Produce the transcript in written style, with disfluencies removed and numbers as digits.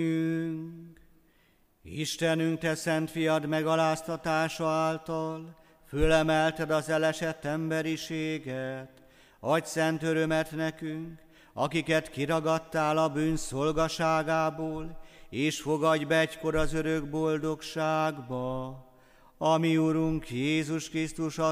Istenünk, te szent fiad megaláztatása által fölemelted az elesett emberiséget. Adj szent örömet nekünk, akiket kiragadtál a bűn szolgaságából, és fogadj be egykor az örök boldogságba. A mi Urunk Jézus Krisztus